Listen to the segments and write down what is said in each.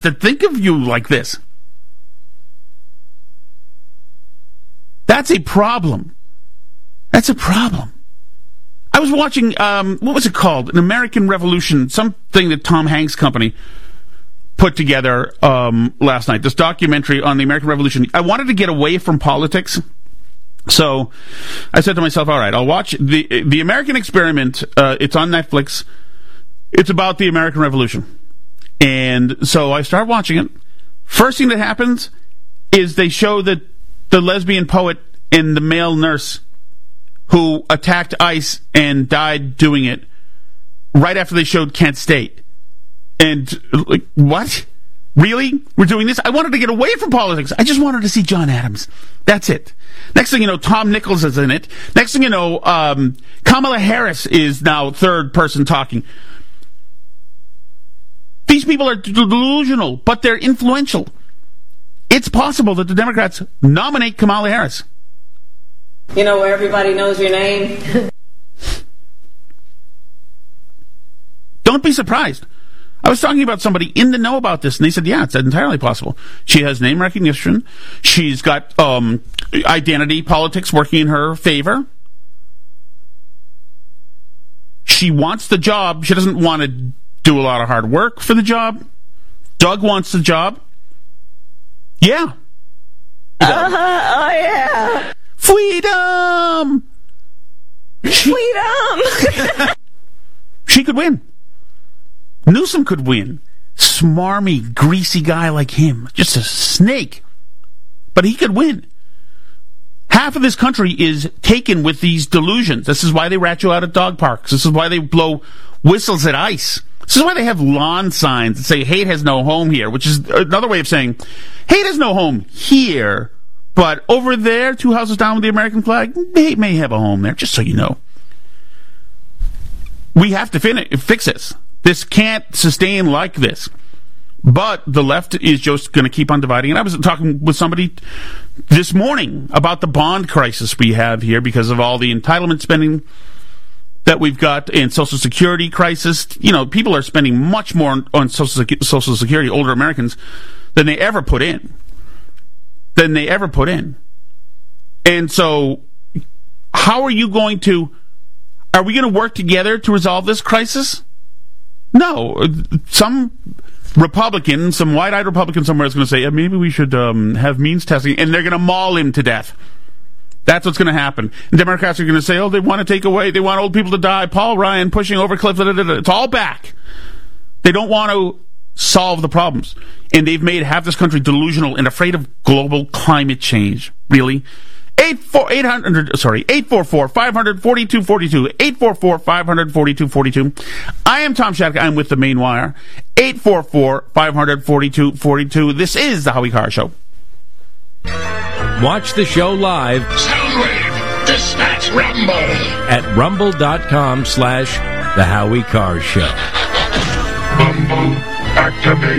that think of you like this. That's a problem. That's a problem. I was watching, what was it called? An American Revolution, something that Tom Hanks' company put together last night. This documentary on the American Revolution. I wanted to get away from politics, so I said to myself, all right, I'll watch the American Experiment. It's on Netflix. It's about the American Revolution. And so I start watching it. First thing that happens is they show that the lesbian poet and the male nurse who attacked ICE and died doing it right after they showed Kent State. And, like, what? Really? We're doing this? I wanted to get away from politics. I just wanted to see John Adams. That's it. Next thing you know, Tom Nichols is in it. Next thing you know, Kamala Harris is now third person talking. These people are delusional, but they're influential. It's possible that the Democrats nominate Kamala Harris. You know where everybody knows your name? Don't be surprised. I was talking about somebody in the know about this, and they said, yeah, it's entirely possible. She has name recognition. She's got identity politics working in her favor. She wants the job. She doesn't want to do a lot of hard work for the job. Doug wants the job. Yeah. Oh, yeah. Freedom! Freedom! She could win. Newsom could win. Smarmy, greasy guy like him. Just a snake. But he could win. Half of this country is taken with these delusions. This is why they rat you out at dog parks. This is why they blow whistles at ICE. This is why they have lawn signs that say hate has no home here, which is another way of saying hate has no home here, but over there, 2 houses down with the American flag, hate may have a home there, just so you know. We have to fix this. This can't sustain like this. But the left is just going to keep on dividing. And I was talking with somebody this morning about the bond crisis we have here because of all the entitlement spending that we've got in Social Security crisis. You know, people are spending much more on Social Security, older Americans, than they ever put in. And so, how are you going to... Are we going to work together to resolve this crisis? No. Some Republican, some wide-eyed Republican somewhere is going to say, yeah, maybe we should have means testing, and they're going to maul him to death. That's what's going to happen. And Democrats are going to say, oh, they want to take away, they want old people to die, Paul Ryan pushing over cliff, it's all back. They don't want to solve the problems. And they've made half this country delusional and afraid of global climate change. Really? 844-500-4242. 844-500-4242. I am Tom Shattuck. I'm with the Main Wire. 844-500-4242. This is the Howie Carr Show. Watch the show live. Soundwave, dispatch Rumble. At rumble.com/The Howie Carr Show. Rumble, activate.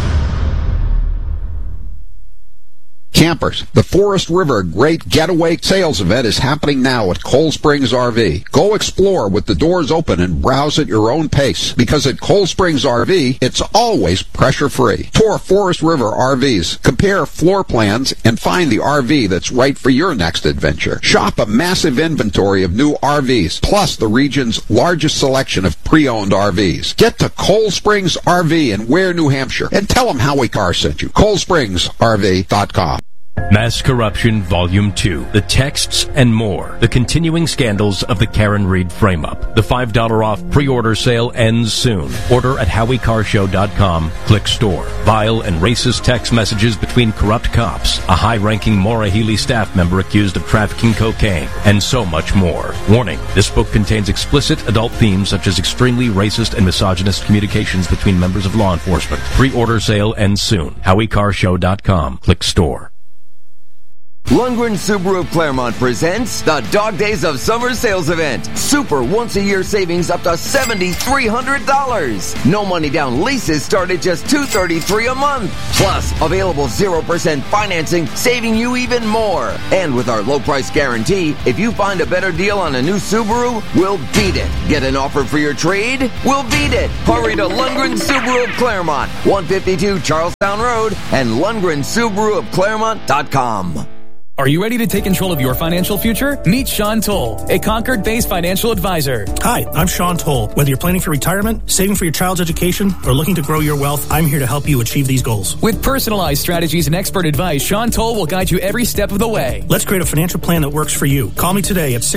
Campers, the Forest River Great Getaway Sales Event is happening now at Cold Springs RV. Go explore with the doors open and browse at your own pace, because at Cold Springs RV, it's always pressure-free. Tour Forest River RVs, compare floor plans, and find the RV that's right for your next adventure. Shop a massive inventory of new RVs, plus the region's largest selection of pre-owned RVs. Get to Cold Springs RV in Ware, New Hampshire, and tell them Howie Carr sent you. ColdSpringsRV.com. Mass Corruption Volume 2. The Texts and More. The Continuing Scandals of the Karen Reed Frame-Up. The $5 off pre-order sale ends soon. Order at HowieCarrShow.com. Click Store. Vile and racist text messages between corrupt cops, a high-ranking Maura Healey staff member accused of trafficking cocaine, and so much more. Warning, this book contains explicit adult themes such as extremely racist and misogynist communications between members of law enforcement. Pre-order sale ends soon. HowieCarrShow.com. Click Store. Lundgren Subaru of Claremont presents the Dog Days of Summer Sales Event. Super once-a-year savings up to $7,300. No money down leases start at just $233 a month. Plus, available 0% financing, saving you even more. And with our low price guarantee, if you find a better deal on a new Subaru, we'll beat it. Get an offer for your trade? We'll beat it. Hurry to Lundgren Subaru of Claremont, 152 Charlestown Road, and LundgrenSubaruofClaremont.com. Are you ready to take control of your financial future? Meet Sean Toll, a Concord-based financial advisor. Hi, I'm Sean Toll. Whether you're planning for retirement, saving for your child's education, or looking to grow your wealth, I'm here to help you achieve these goals. With personalized strategies and expert advice, Sean Toll will guide you every step of the way. Let's create a financial plan that works for you. Call me today at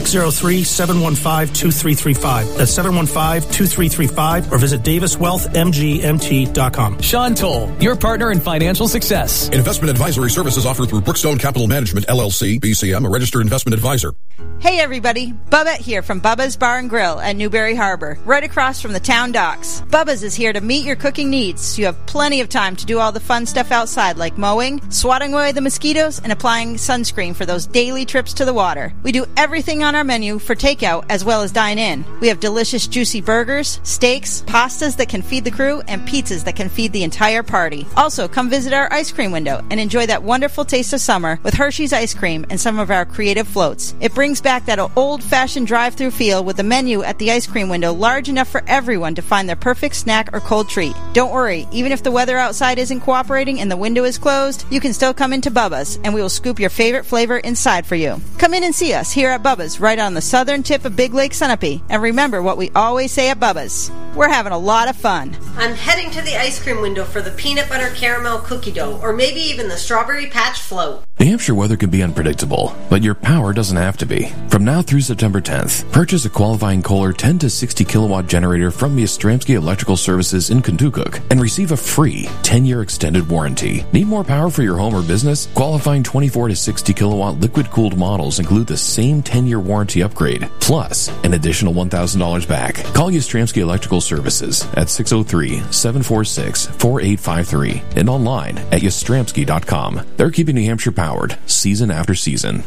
603-715-2335. That's 715-2335, or visit DavisWealthMGMT.com. Sean Toll, your partner in financial success. Investment advisory services offered through Brookstone Capital Management, LLC, BCM, a registered investment advisor. Hey everybody, Bubba here from Bubba's Bar and Grill at Newberry Harbor, right across from the town docks. Bubba's is here to meet your cooking needs, so you have plenty of time to do all the fun stuff outside like mowing, swatting away the mosquitoes, and applying sunscreen for those daily trips to the water. We do everything on our menu for takeout as well as dine in. We have delicious juicy burgers, steaks, pastas that can feed the crew, and pizzas that can feed the entire party. Also, come visit our ice cream window and enjoy that wonderful taste of summer with Hershey's ice cream and some of our creative floats. It brings back that old-fashioned drive-through feel with the menu at the ice cream window large enough for everyone to find their perfect snack or cold treat. Don't worry, even if the weather outside isn't cooperating and the window is closed, you can still come into Bubba's and we will scoop your favorite flavor inside for you. Come in and see us here at Bubba's right on the southern tip of Big Lake Sunapee. And remember what we always say at Bubba's. We're having a lot of fun. I'm heading to the ice cream window for the peanut butter caramel cookie dough or maybe even the strawberry patch float. New Hampshire weather can be unpredictable, but your power doesn't have to be. From now through September 10th, purchase a qualifying Kohler 10 to 60 kilowatt generator from Yastrzemski Electrical Services in Kentucky and receive a free 10-year extended warranty. Need more power for your home or business? Qualifying 24 to 60 kilowatt liquid-cooled models include the same 10-year warranty upgrade, plus an additional $1,000 back. Call Yastrzemski Electrical Services at 603-746-4853 and online at yastrzemski.com. They're keeping New Hampshire powered season after season.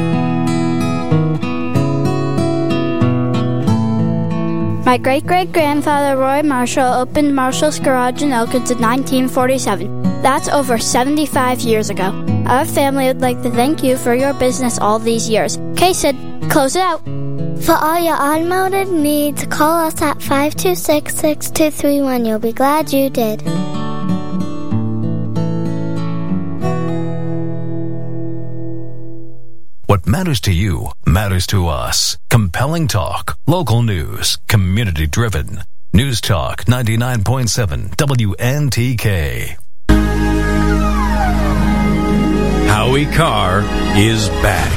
My great-great-grandfather Roy Marshall opened Marshall's Garage in Elkins in 1947. That's over 75 years ago. Our family would like to thank you for your business all these years. Okay, Sid, close it out. For all your automotive needs, call us at 526-6231. You'll be glad you did. What matters to you matters to us. Compelling talk, local news, community-driven. News Talk 99.7 WNTK. Howie Carr is back.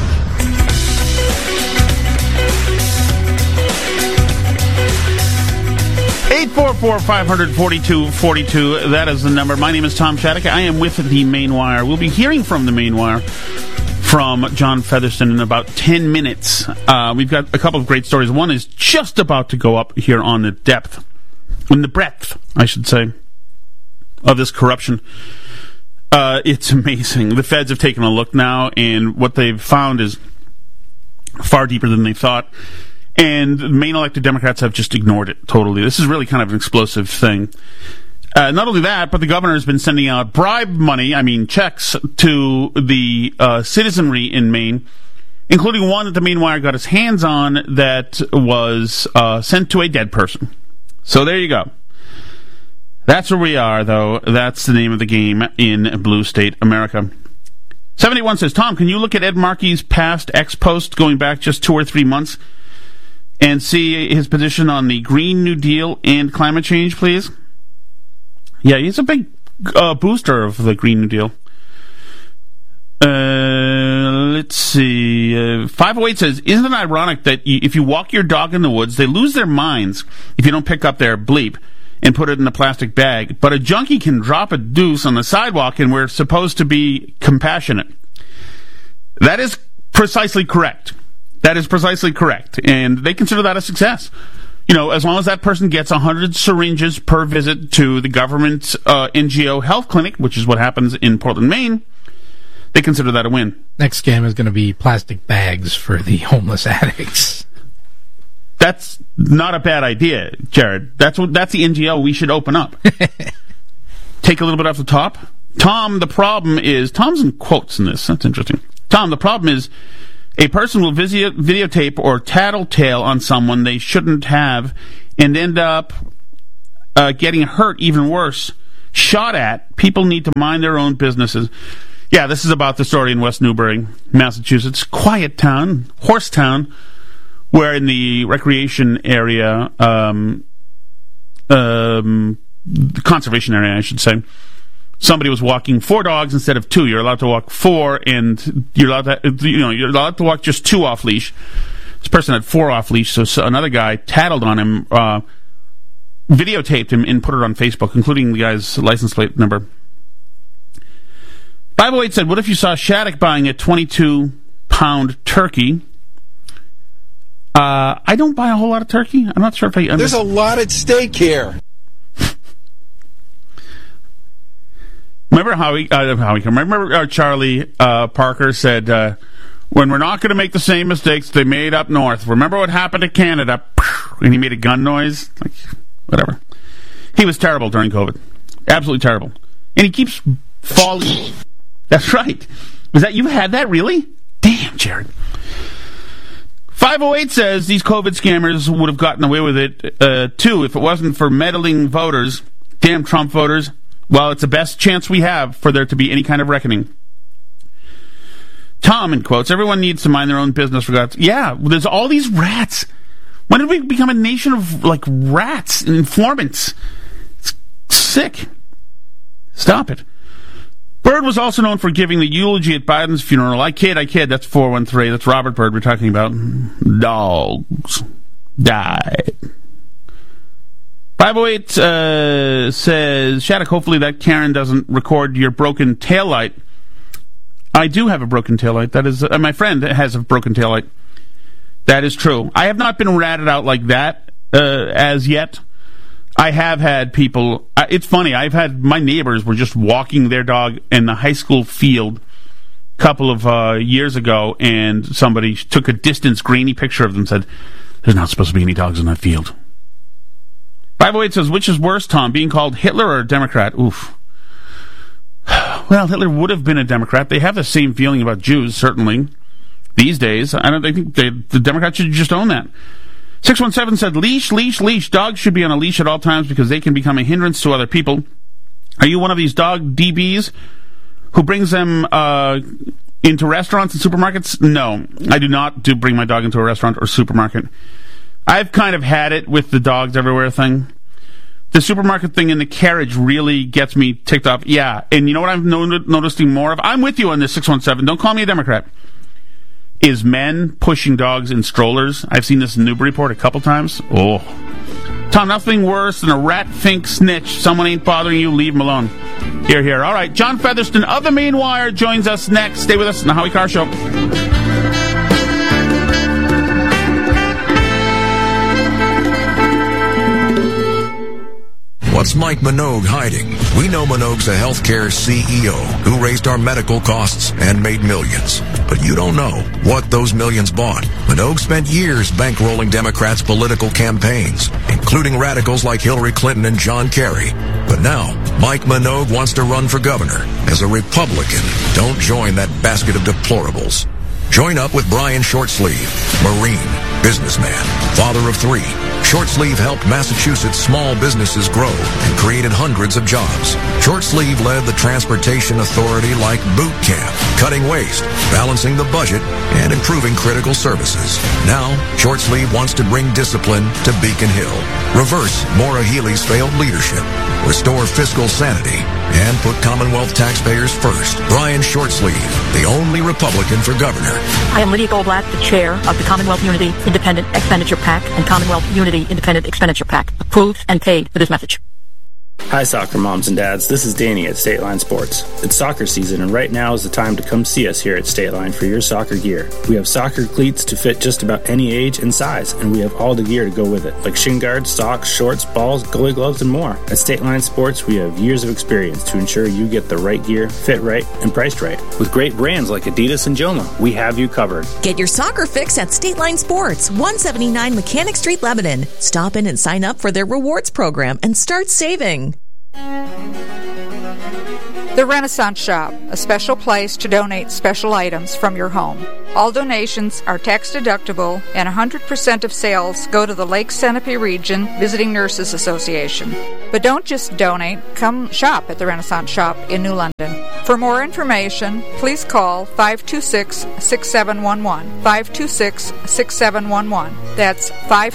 Eight 844-500-4242. That is the number. My name is Tom Shattuck. I am with the Main Wire. We'll be hearing from the Main Wire from John Featherston in about 10 minutes. We've got a couple of great stories. One is just about to go up here on the breadth, I should say, of this corruption. It's amazing. The feds have taken a look now, and what they've found is far deeper than they thought. And the main elected Democrats have just ignored it totally. This is really kind of an explosive thing. Not only that, but the governor has been sending out bribe money, checks, to the citizenry in Maine, including one that the Main Wire got his hands on that was sent to a dead person. So there you go. That's where we are, though. That's the name of the game in Blue State America. 71 says, Tom, can you look at Ed Markey's past X-post going back just 2 or 3 months and see his position on the Green New Deal and climate change, please? Yeah, he's a big booster of the Green New Deal. Let's see. 508 says, isn't it ironic that if you walk your dog in the woods, they lose their minds if you don't pick up their bleep and put it in a plastic bag, but a junkie can drop a deuce on the sidewalk and we're supposed to be compassionate? That is precisely correct. That is precisely correct. And they consider that a success. As long as that person gets 100 syringes per visit to the government NGO health clinic, which is what happens in Portland, Maine, they consider that a win. Next scam is going to be plastic bags for the homeless addicts. That's not a bad idea, Jared. That's the NGL we should open up. Take a little bit off the top. Tom, the problem is... Tom's in quotes in this. That's interesting. Tom, the problem is a person will videotape or tattletale on someone they shouldn't have and end up getting hurt, even worse. Shot at. People need to mind their own businesses. Yeah, this is about the story in West Newbury, Massachusetts. Quiet town, horse town, where in the recreation area, the conservation area, I should say, somebody was walking 4 dogs instead of 2. You're allowed to walk 4, and you're allowed to walk just 2 off leash. This person had 4 off leash, so another guy tattled on him, videotaped him, and put it on Facebook, including the guy's license plate number. 508 said, "What if you saw Shattuck buying a 22-pound turkey?" I don't buy a whole lot of turkey. I'm not sure if I understand. There's a lot at stake here. Remember remember Charlie Parker said, when we're not going to make the same mistakes they made up north. Remember what happened to Canada? And he made a gun noise. Like, whatever. He was terrible during COVID. Absolutely terrible. And he keeps falling. That's right. Was that you had that, really? Damn, Jared. 508 says these COVID scammers would have gotten away with it, too, if it wasn't for meddling voters. Damn Trump voters. Well, it's the best chance we have for there to be any kind of reckoning. Tom, in quotes, everyone needs to mind their own business. Yeah, there's all these rats. When did we become a nation of, like, rats and informants? It's sick. Stop it. Byrd was also known for giving the eulogy at Biden's funeral. I kid. That's 413. That's Robert Byrd we're talking about. Dogs died. 508 says, Shattuck, hopefully that Karen doesn't record your broken taillight. I do have a broken taillight. That is, my friend has a broken taillight. That is true. I have not been ratted out like that as yet. I have had people... it's funny. I've had... My neighbors were just walking their dog in the high school field a couple of years ago, and somebody took a distant, grainy picture of them and said, there's not supposed to be any dogs in that field. 508 says, which is worse, Tom, being called Hitler or a Democrat? Oof. Well, Hitler would have been a Democrat. They have the same feeling about Jews, certainly. These days, I think the Democrats should just own that. 617 said, leash. Dogs should be on a leash at all times because they can become a hindrance to other people. Are you one of these dog DBs who brings them into restaurants and supermarkets? No, I do not bring my dog into a restaurant or supermarket. I've kind of had it with the dogs everywhere thing. The supermarket thing in the carriage really gets me ticked off. Yeah, and you know what I'm noticing more of? I'm with you on this, 617. Don't call me a Democrat. Is men pushing dogs in strollers. I've seen this in Newburyport a couple times. Oh. Tom, nothing worse than a rat fink snitch. Someone ain't bothering you, leave him alone. Here. All right, John Featherston of the Main Wire joins us next. Stay with us in the Howie Carr Show. What's Mike Minogue hiding? We know Minogue's a healthcare CEO who raised our medical costs and made millions. But you don't know what those millions bought. Minogue spent years bankrolling Democrats' political campaigns, including radicals like Hillary Clinton and John Kerry. But now, Mike Minogue wants to run for governor. As a Republican, don't join that basket of deplorables. Join up with Brian Shortsleeve, Marine, businessman, father of 3. Shortsleeve helped Massachusetts small businesses grow and created hundreds of jobs. Shortsleeve led the Transportation Authority like boot camp, cutting waste, balancing the budget, and improving critical services. Now, Shortsleeve wants to bring discipline to Beacon Hill, reverse Maura Healey's failed leadership, restore fiscal sanity, and put Commonwealth taxpayers first. Brian Shortsleeve, the only Republican for governor. I am Lydia Goldblatt, the chair of the Commonwealth Unity Independent Expenditure PAC and Commonwealth Unity Independent Expenditure PAC. Approved and paid for this message. Hi, soccer moms and dads. This is Danny at State Line Sports. It's soccer season, and right now is the time to come see us here at State Line for your soccer gear. We have soccer cleats to fit just about any age and size, and we have all the gear to go with it, like shin guards, socks, shorts, balls, goalie gloves, and more. At State Line Sports, we have years of experience to ensure you get the right gear, fit right, and priced right. With great brands like Adidas and Joma, we have you covered. Get your soccer fix at State Line Sports, 179 Mechanic Street, Lebanon. Stop in and sign up for their rewards program and start saving. The Renaissance Shop, a special place to donate special items from your home. All donations are tax deductible, and 100% of sales go to the Lake Sunapee Region Visiting Nurses Association. But don't just donate, come shop at the Renaissance Shop in New London. For more information, please call 526-6711. 526-6711. That's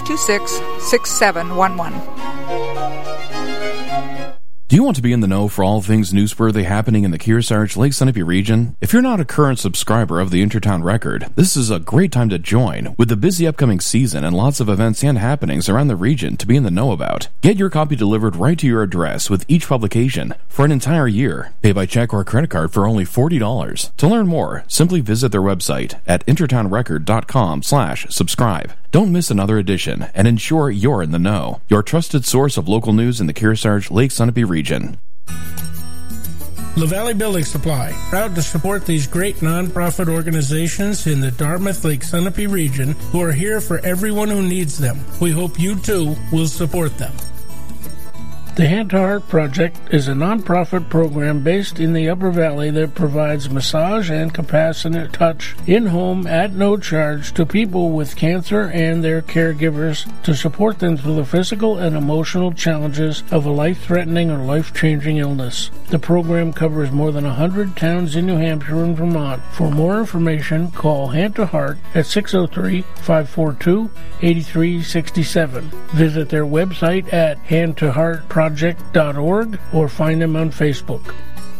526-6711. Do you want to be in the know for all things newsworthy happening in the Kearsarge, Lake Sunapee region? If you're not a current subscriber of the Intertown Record, this is a great time to join, with the busy upcoming season and lots of events and happenings around the region to be in the know about. Get your copy delivered right to your address with each publication for an entire year. Pay by check or credit card for only $40. To learn more, simply visit their website at intertownrecord.com/subscribe. Don't miss another edition and ensure you're in the know. Your trusted source of local news in the Kearsarge, Lake Sunapee region. La Valley Building Supply, proud to support these great nonprofit organizations in the Dartmouth Lake Sunapee region who are here for everyone who needs them. We hope you too will support them. The Hand to Heart Project is a nonprofit program based in the Upper Valley that provides massage and compassionate touch in-home at no charge to people with cancer and their caregivers to support them through the physical and emotional challenges of a life-threatening or life-changing illness. The program covers more than 100 towns in New Hampshire and Vermont. For more information, call Hand to Heart at 603-542-8367. Visit their website at handtoheartproject.org or find them on Facebook.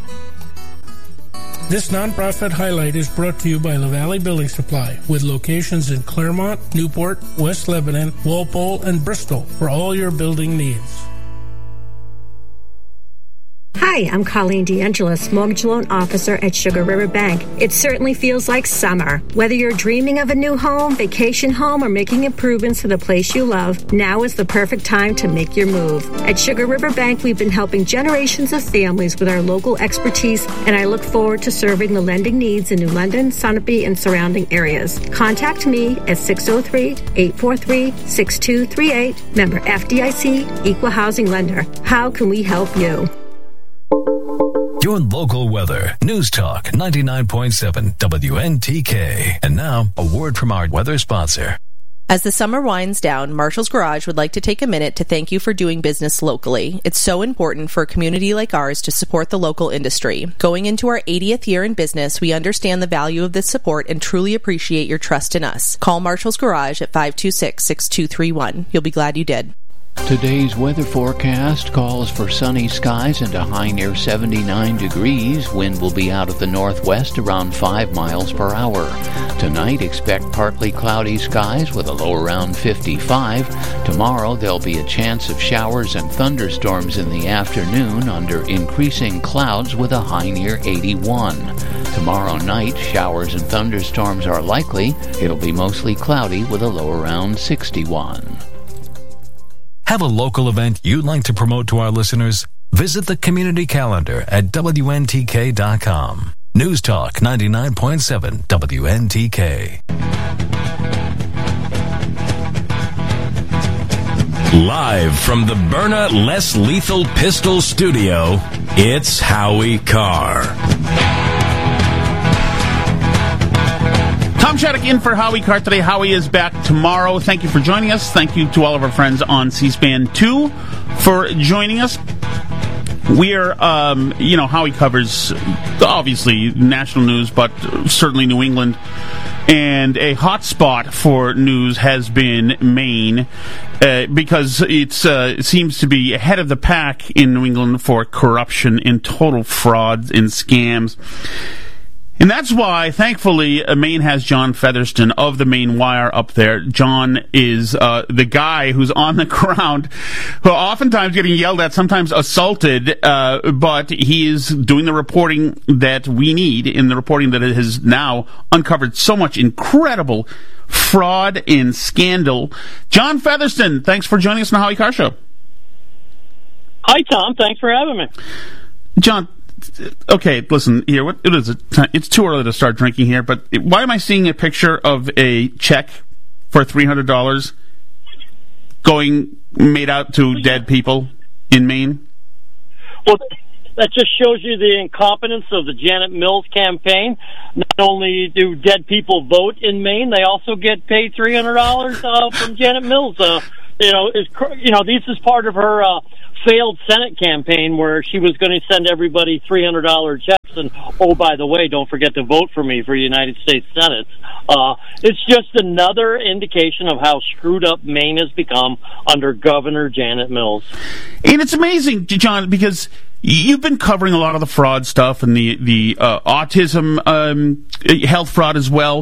This nonprofit highlight is brought to you by La Valley Building Supply, with locations in Claremont, Newport, West Lebanon, Walpole, and Bristol for all your building needs. Hi, I'm Colleen DeAngelis, Mortgage Loan Officer at Sugar River Bank. It certainly feels like summer. Whether you're dreaming of a new home, vacation home, or making improvements to the place you love, now is the perfect time to make your move. At Sugar River Bank, we've been helping generations of families with our local expertise, and I look forward to serving the lending needs in New London, Sunapee, and surrounding areas. Contact me at 603-843-6238. Member FDIC, Equal Housing Lender. How can we help you? Your local weather. News Talk 99.7 WNTK. And now, a word from our weather sponsor. As the summer winds down, Marshall's Garage would like to take a minute to thank you for doing business locally. It's so important for a community like ours to support the local industry. Going into our 80th year in business, we understand the value of this support and truly appreciate your trust in us. Call Marshall's Garage at 526-6231. You'll be glad you did. Today's weather forecast calls for sunny skies and a high near 79 degrees. Wind will be out of the northwest around 5 miles per hour. Tonight, expect partly cloudy skies with a low around 55. Tomorrow, there'll be a chance of showers and thunderstorms in the afternoon under increasing clouds with a high near 81. Tomorrow night, showers and thunderstorms are likely. It'll be mostly cloudy with a low around 61. Have a local event you'd like to promote to our listeners? Visit the community calendar at WNTK.com. News Talk 99.7 WNTK. Live from the Byrna Less Lethal Pistol Studio, it's Howie Carr. Tom Shattuck in for Howie Carr today. Howie is back tomorrow. Thank you for joining us. Thank you to all of our friends on C-SPAN 2 for joining us. We're, Howie covers, obviously, national news, but certainly New England. And a hot spot for news has been Maine, because it seems to be ahead of the pack in New England for corruption and total fraud and scams. And that's why, thankfully, Maine has John Featherston of the Maine Wire up there. John is the guy who's on the ground, who oftentimes getting yelled at, sometimes assaulted, but he is doing the reporting that we need, in the reporting that it has now uncovered so much incredible fraud and scandal. John Featherston, thanks for joining us on the Howie Carr Show. Hi, Tom. Thanks for having me. John, okay, listen here. What it is? It's too early to start drinking here. But why am I seeing a picture of a check for $300 made out to dead people in Maine? Well, that just shows you the incompetence of the Janet Mills campaign. Not only do dead people vote in Maine, they also get paid $300 from Janet Mills. This is part of her failed Senate campaign where she was going to send everybody $300 checks, and oh, by the way, don't forget to vote for me for the United States Senate. It's just another indication of how screwed up Maine has become under Governor Janet Mills. And it's amazing, John, because you've been covering a lot of the fraud stuff and the autism health fraud as well.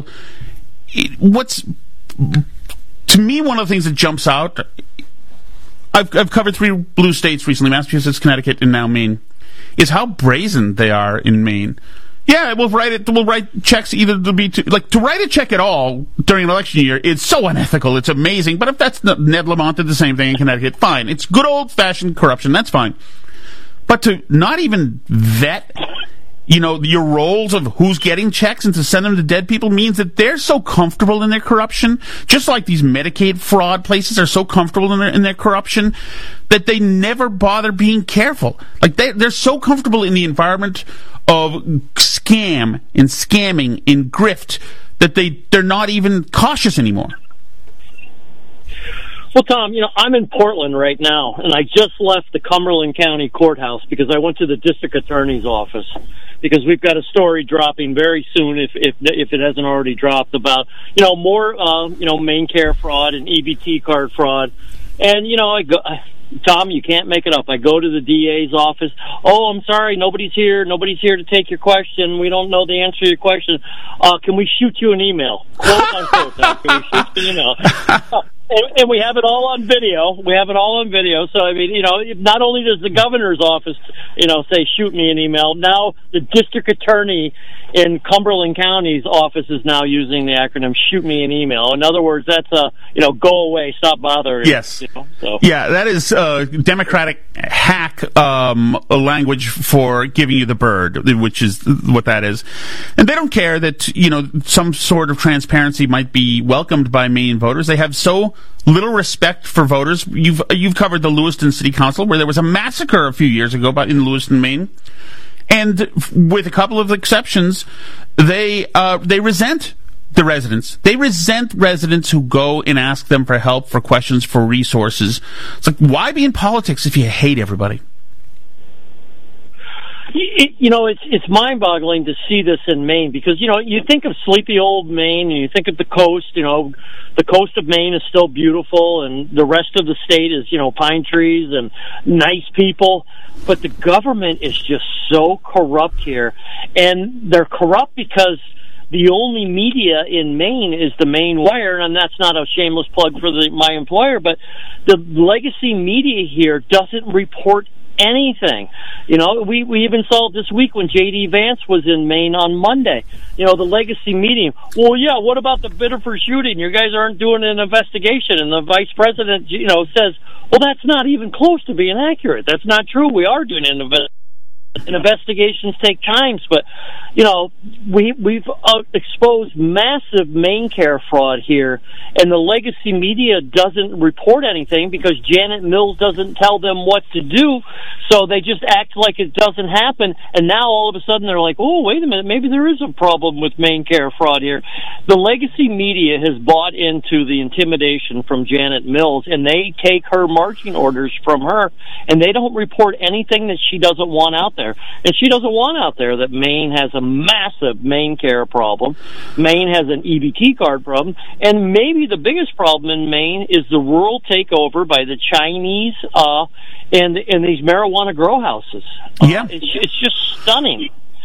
To me, one of the things that jumps out, I've covered 3 blue states recently, Massachusetts, Connecticut, and now Maine, is how brazen they are in Maine. Yeah, we'll write checks either to write a check at all during an election year is so unethical, it's amazing. But if that's Ned Lamont did the same thing in Connecticut, fine. It's good old-fashioned corruption, that's fine. But to not even vet, your roles of who's getting checks and to send them to dead people means that they're so comfortable in their corruption, just like these Medicaid fraud places are so comfortable in their corruption, that they never bother being careful. Like they're so comfortable in the environment of scam and scamming and grift that they're not even cautious anymore. Well, Tom, I'm in Portland right now, and I just left the Cumberland County Courthouse because I went to the district attorney's office because we've got a story dropping very soon, if it hasn't already dropped, about more Maine Care fraud and EBT card fraud, and I go. Tom, you can't make it up. I go to the DA's office. Oh, I'm sorry, nobody's here. Nobody's here to take your question. We don't know the answer to your question. Can we shoot you an email? Quote unquote. Can we shoot you an email? And we have it all on video. So, not only does the governor's office, say, shoot me an email, now the district attorney in Cumberland County's office is now using the acronym shoot me an email. In other words, that's go away, stop bothering. Yes. Yeah, that is Democratic hack language for giving you the bird, which is what that is. And they don't care that, some sort of transparency might be welcomed by Maine voters. They have so little respect for voters. You've covered the Lewiston City Council, where there was a massacre a few years ago in Lewiston, Maine. And with a couple of exceptions, they resent the residents. They resent residents who go and ask them for help, for questions, for resources. It's like, why be in politics if you hate everybody? It's mind-boggling to see this in Maine because, you think of sleepy old Maine and you think of the coast, the coast of Maine is still beautiful and the rest of the state is, pine trees and nice people. But the government is just so corrupt here. And they're corrupt because the only media in Maine is the Maine Wire, and that's not a shameless plug for my employer, but the legacy media here doesn't report anything. We even saw it this week when J.D. Vance was in Maine on Monday. The legacy media. Well, yeah, what about the Biddeford shooting? You guys aren't doing an investigation. And the vice president, says, well, that's not even close to being accurate. That's not true. We are doing an investigation. And investigations take time, but we've exposed massive Maine Care fraud here, and the legacy media doesn't report anything because Janet Mills doesn't tell them what to do, so they just act like it doesn't happen. And now all of a sudden they're like, oh, wait a minute, maybe there is a problem with Maine Care fraud here. The legacy media has bought into the intimidation from Janet Mills, and they take her marching orders from her, and they don't report anything that she doesn't want out there. And she doesn't want out there that Maine has a massive Maine Care problem. Maine has an EBT card problem. And maybe the biggest problem in Maine is the rural takeover by the Chinese and these marijuana grow houses. Yeah. It's just stunning.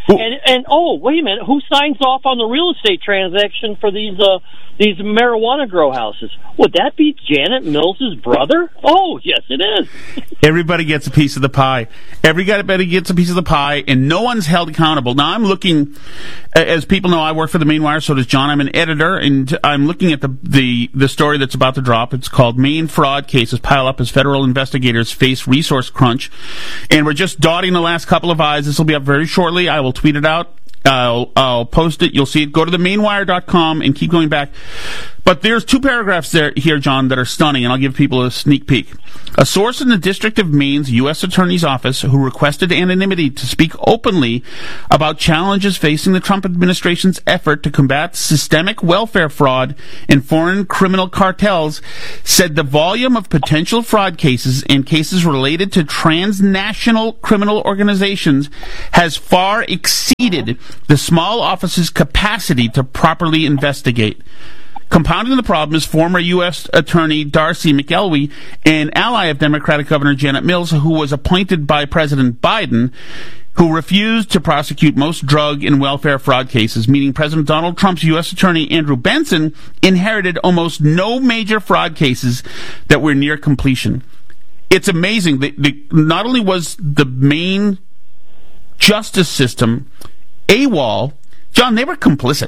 And oh, wait a minute, who signs off on the real estate transaction for these marijuana grow houses? Would that be Janet Mills' brother? Oh, yes, it is. Everybody gets a piece of the pie. Everybody gets a piece of the pie, and no one's held accountable. Now, I'm looking, as people know, I work for the Maine Wire, so does John. I'm an editor, and I'm looking at the story that's about to drop. It's called Maine Fraud Cases Pile Up as Federal Investigators Face Resource Crunch. And we're just dotting the last couple of I's. This will be up very shortly. I will tweet it out. I'll post it. You'll see it. Go to themainewire.com and keep going back. But there's two paragraphs here, John, that are stunning, and I'll give people a sneak peek. A source in the District of Maine's U.S. Attorney's Office who requested anonymity to speak openly about challenges facing the Trump administration's effort to combat systemic welfare fraud and foreign criminal cartels said the volume of potential fraud cases and cases related to transnational criminal organizations has far exceeded the small office's capacity to properly investigate. Compounding the problem is former U.S. Attorney Darcy McElwee, an ally of Democratic Governor Janet Mills, who was appointed by President Biden, who refused to prosecute most drug and welfare fraud cases, meaning President Donald Trump's U.S. Attorney Andrew Benson inherited almost no major fraud cases that were near completion. It's amazing that not only was the Maine justice system AWOL, John, they were complicit.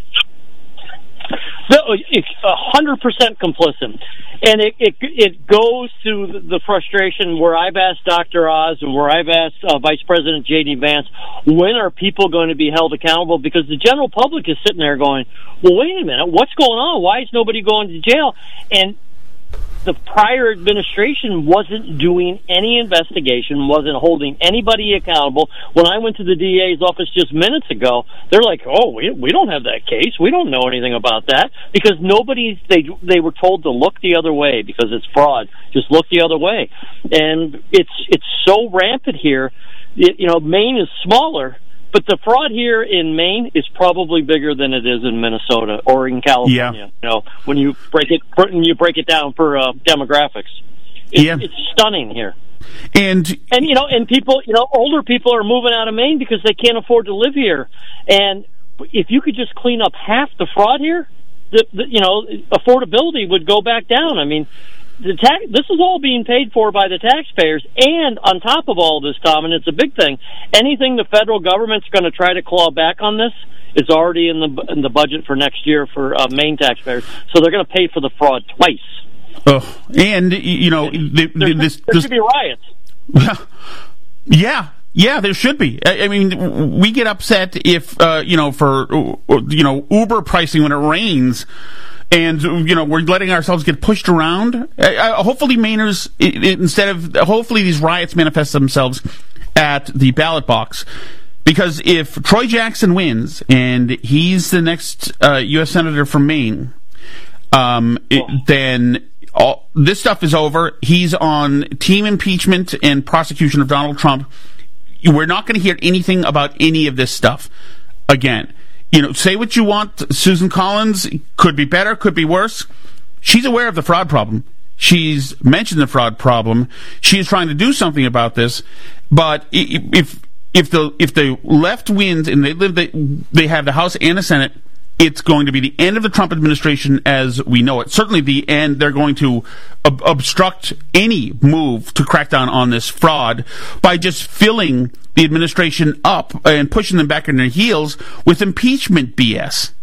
100% complicit. And it goes to the frustration where I've asked Dr. Oz and where I've asked Vice President J.D. Vance, when are people going to be held accountable? Because the general public is sitting there going, well, wait a minute, what's going on? Why is nobody going to jail? And the prior administration wasn't doing any investigation, wasn't holding anybody accountable. When I went to the DA's office just minutes ago, they're like, oh, we don't have that case. We don't know anything about that. Because they were told to look the other way because it's fraud. Just look the other way. And it's so rampant here. Maine is smaller, but the fraud here in Maine is probably bigger than it is in Minnesota or in California. Yeah. When you break it down for demographics, it's stunning here. And people, older people are moving out of Maine because they can't afford to live here. And if you could just clean up half the fraud here, affordability would go back down. I mean, this is all being paid for by the taxpayers, and on top of all this, Tom, and it's a big thing, anything the federal government's going to try to claw back on this is already in the budget for next year for Maine taxpayers. So they're going to pay for the fraud twice. Oh, and there should be riots. Yeah, there should be. I mean, we get upset if for Uber pricing when it rains. And, we're letting ourselves get pushed around. Hopefully Mainers, hopefully these riots manifest themselves at the ballot box. Because if Troy Jackson wins, and he's the next U.S. Senator from Maine, then this stuff is over. He's on team impeachment and prosecution of Donald Trump. We're not going to hear anything about any of this stuff again. Say what you want. Susan Collins could be better, could be worse. She's aware of the fraud problem. She's mentioned the fraud problem. She is trying to do something about this. But if the left wins and they have the House and the Senate, it's going to be the end of the Trump administration as we know it. Certainly the end. They're going to obstruct any move to crack down on this fraud by just filling the administration up and pushing them back in their heels with impeachment BS.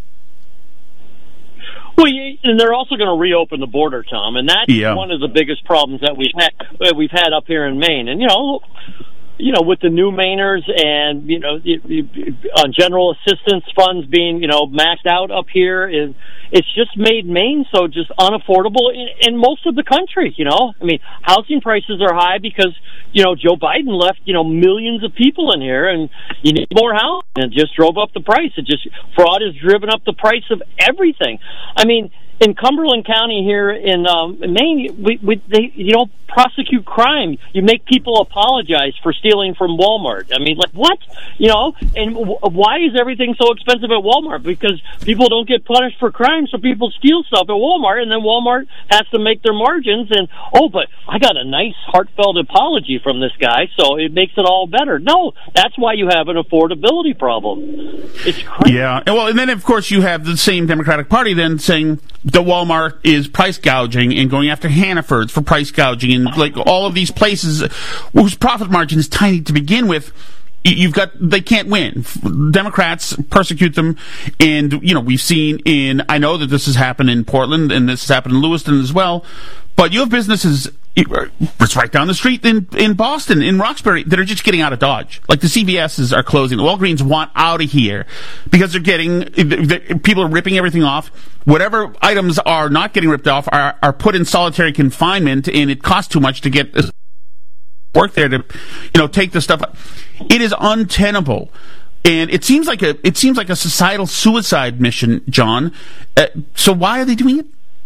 Well, and they're also going to reopen the border, Tom, and that's one of the biggest problems that we've had up here in Maine. And with the new Mainers and on general assistance funds being maxed out up here, it's just made Maine so just unaffordable in most of the country. I mean, housing prices are high because Joe Biden left millions of people in here, and you need more housing, and it just drove up the price. Fraud has driven up the price of everything. I mean, in Cumberland County here in Maine, they prosecute crime. You make people apologize for stealing from Walmart. I mean, like, what? And why is everything so expensive at Walmart? Because people don't get punished for crime, so people steal stuff at Walmart, and then Walmart has to make their margins, and, but I got a nice, heartfelt apology from this guy, so it makes it all better. No, that's why you have an affordability problem. It's crazy. Yeah, and then, of course, you have the same Democratic Party then saying the Walmart is price gouging and going after Hannaford's for price gouging, and like all of these places whose profit margin is tiny to begin with. They can't win. Democrats persecute them, and we've seen I know that this has happened in Portland and this has happened in Lewiston as well, but you have businesses, it's right down the street in Boston, in Roxbury, that are just getting out of Dodge. Like the CVS's are closing. The Walgreens want out of here because people are ripping everything off. Whatever items are not getting ripped off are put in solitary confinement, and it costs too much to get work there to take the stuff. It is untenable, and it seems like a societal suicide mission, John. So why are they doing it?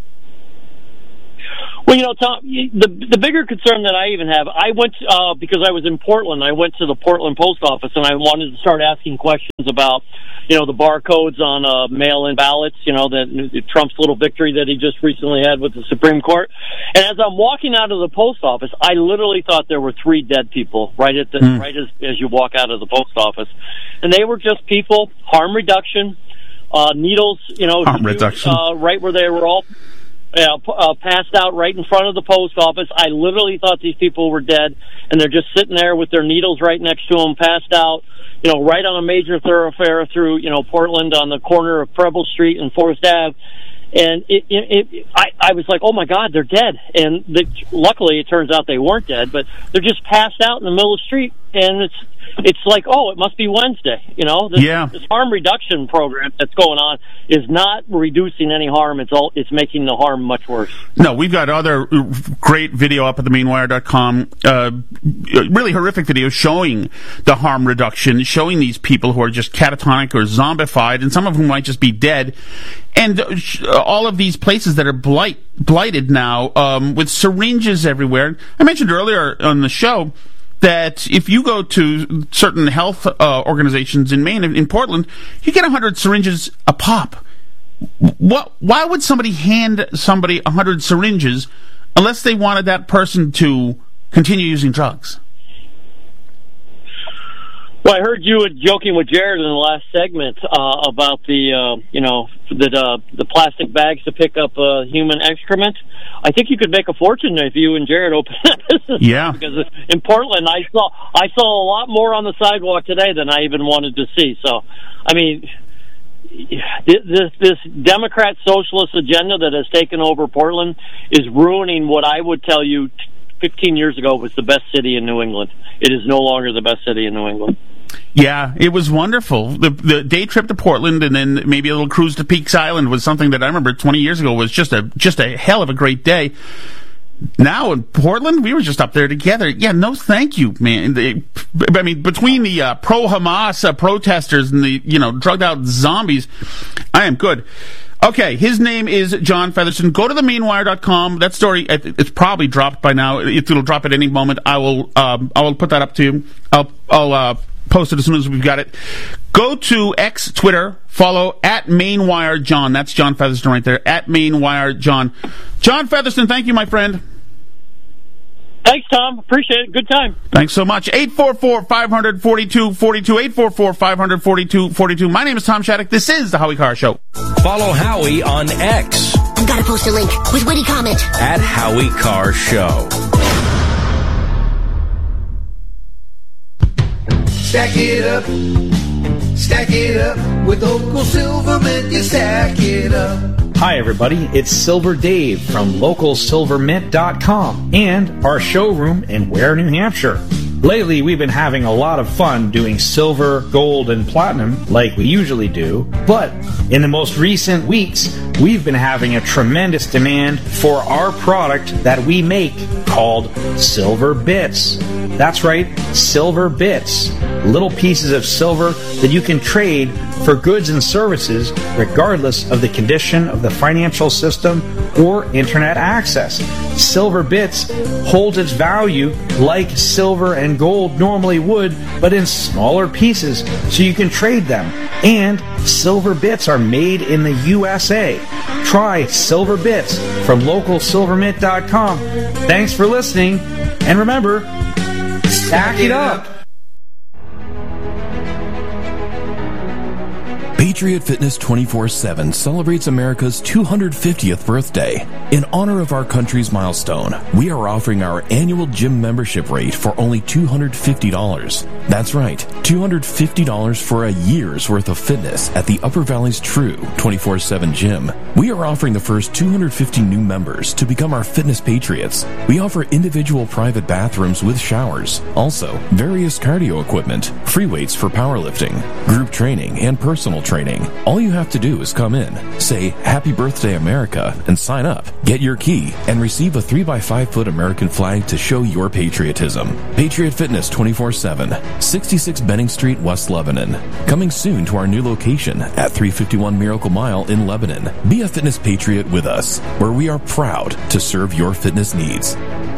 Well, Tom, the bigger concern that I even have, I went because I was in Portland. I went to the Portland post office, and I wanted to start asking questions about the barcodes on mail-in ballots, that Trump's little victory that he just recently had with the Supreme Court. And as I'm walking out of the post office, I literally thought there were 3 dead people right as you walk out of the post office. And they were just people, harm reduction, needles, harm reduction. Right where they were all passed out right in front of the post office. I literally thought these people were dead, and they're just sitting there with their needles right next to them, passed out, right on a major thoroughfare through, Portland on the corner of Preble Street and Forest Ave. And I was like, oh my God, they're dead. And luckily, it turns out they weren't dead, but they're just passed out in the middle of the street, and it's like, it must be Wednesday. This harm reduction program that's going on is not reducing any harm. It's making the harm much worse. No, we've got other great video up at themainwire.com, really horrific video showing the harm reduction, showing these people who are just catatonic or zombified, and some of whom might just be dead. And all of these places that are blighted now, with syringes everywhere. I mentioned earlier on the show that if you go to certain health organizations in Maine, in Portland, you get 100 syringes a pop. Why would somebody hand somebody 100 syringes unless they wanted that person to continue using drugs? Well, I heard you were joking with Jared in the last segment about the plastic bags to pick up human excrement. I think you could make a fortune if you and Jared open that business. Yeah. Because in Portland, I saw a lot more on the sidewalk today than I even wanted to see. So, I mean, this Democrat socialist agenda that has taken over Portland is ruining what I would tell you 15 years ago was the best city in New England. It is no longer the best city in New England. Yeah, it was wonderful. The day trip to Portland and then maybe a little cruise to Peaks Island was something that I remember 20 years ago was just a hell of a great day. Now in Portland, we were just up there together. Yeah, no thank you, man. Between the pro-Hamas protesters and the drugged out zombies, I am good. Okay, his name is John Featherston. Go to themainwire.com. That story, it's probably dropped by now. It'll drop at any moment. I will put that up to you. I'll post it as soon as we've got it. Go to X, Twitter, follow at Mainwire John. That's John Featherston right there, at Mainwire John. John Featherston, thank you, my friend. Thanks, Tom. Appreciate it. Good time. Thanks so much. 844-500-4242, 844-500-4242. My name is Tom Shattuck. This is The Howie Carr Show. Follow Howie on X. I've got to post a link with witty comment. At Howie Carr Show. Stack it up with Local Silvermint, you stack it up. Hi everybody, it's Silver Dave from LocalSilverMint.com and our showroom in Ware, New Hampshire. Lately, we've been having a lot of fun doing silver, gold, and platinum like we usually do, but in the most recent weeks, we've been having a tremendous demand for our product that we make called Silver Bits. That's right, Silver Bits. Little pieces of silver that you can trade for goods and services regardless of the condition of the financial system or internet access. Silver Bits holds its value like silver and gold normally would, but in smaller pieces so you can trade them. And Silver Bits are made in the USA. Try Silver Bits from localsilvermint.com. Thanks for listening, and remember, stack it up. Patriot Fitness 24/7 celebrates America's 250th birthday. In honor of our country's milestone, we are offering our annual gym membership rate for only $250. That's right, $250 for a year's worth of fitness at the Upper Valley's true 24/7 gym. We are offering the first 250 new members to become our fitness patriots. We offer individual private bathrooms with showers, also various cardio equipment, free weights for powerlifting, group training, and personal training. All you have to do is come in, say Happy Birthday America, and sign up. Get your key and receive a 3x5-foot American flag to show your patriotism. Patriot Fitness 24/7, 66 Benning Street, West Lebanon. Coming soon to our new location at 351 Miracle Mile in Lebanon. Be a fitness patriot with us, where we are proud to serve your fitness needs.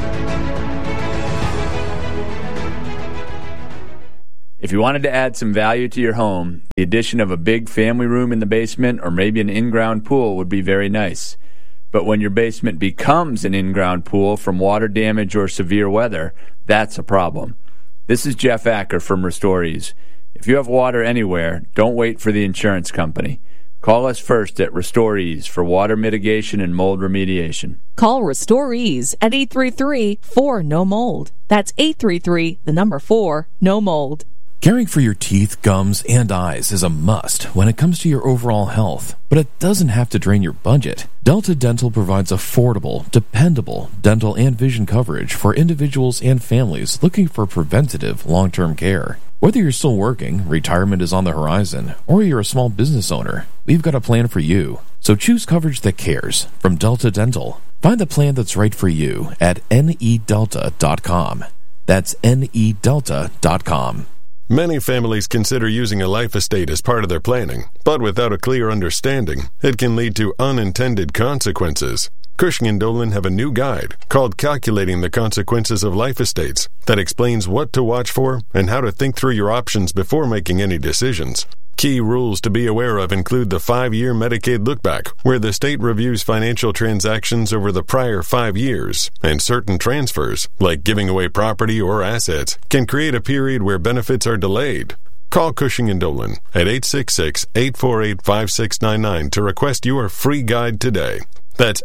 If you wanted to add some value to your home, the addition of a big family room in the basement or maybe an in-ground pool would be very nice. But when your basement becomes an in-ground pool from water damage or severe weather, that's a problem. This is Jeff Acker from Restorees. If you have water anywhere, don't wait for the insurance company. Call us first at Restorees for water mitigation and mold remediation. Call Restorees at 833-4-NO-MOLD. That's 833-4-NO-MOLD. Caring for your teeth, gums, and eyes is a must when it comes to your overall health, but it doesn't have to drain your budget. Delta Dental provides affordable, dependable dental and vision coverage for individuals and families looking for preventative long-term care. Whether you're still working, retirement is on the horizon, or you're a small business owner, we've got a plan for you. So choose coverage that cares from Delta Dental. Find the plan that's right for you at nedelta.com. That's nedelta.com. Many families consider using a life estate as part of their planning, but without a clear understanding, it can lead to unintended consequences. Cushing & Dolan have a new guide called Calculating the Consequences of Life Estates that explains what to watch for and how to think through your options before making any decisions. Key rules to be aware of include the 5-year Medicaid lookback, where the state reviews financial transactions over the prior 5 years, and certain transfers, like giving away property or assets, can create a period where benefits are delayed. Call Cushing & Dolan at 866-848-5699 to request your free guide today. That's